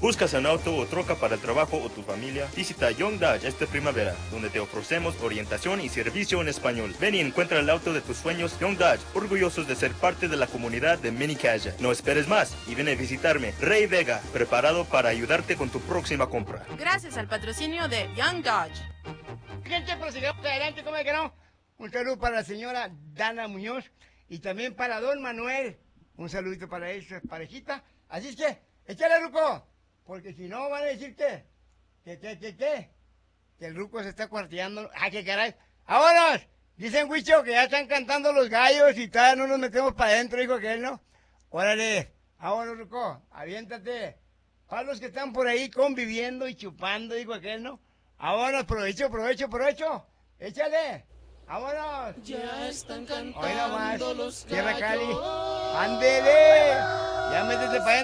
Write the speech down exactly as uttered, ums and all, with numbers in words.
¿Buscas un auto o troca para el trabajo o tu familia? Visita Young Dodge esta primavera, donde te ofrecemos orientación y servicio en español. Ven y encuentra el auto de tus sueños. Young Dodge, orgullosos de ser parte de la comunidad de Mini Caja. No esperes más y ven a visitarme, Rey Vega, preparado para ayudarte con tu próxima compra. Gracias al patrocinio de Young Dodge. Gente, prosigamos adelante, ¿cómo es que no? Un saludo para la señora Dana Muñoz y también para don Manuel. Un saludito para esa parejita. Así es que, échale, Ruco, porque si no van a decir que, que, que, que, que, que el Ruco se está cuarteando. ¡Ah, qué caray! ¡Vámonos! Dicen, Huicho, que ya están cantando los gallos y todavía no nos metemos para adentro, dijo aquel, ¿no? Órale, vámonos, Ruco, aviéntate. Para los que están por ahí conviviendo y chupando, dijo aquel, ¿no? Vámonos, provecho, provecho, provecho. Échale. Vámonos. Ya están cantando Hoy nomás. los Tierra Cali. gallos. Ándele. Ya métete para